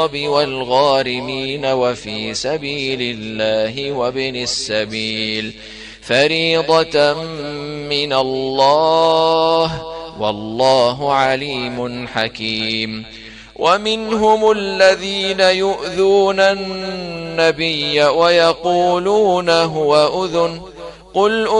الرقاب والغارمين وفي سبيل الله وابن السبيل فريضة من الله والله عليم حكيم. ومنهم الذين يؤذون النبي ويقولون هو أذن قل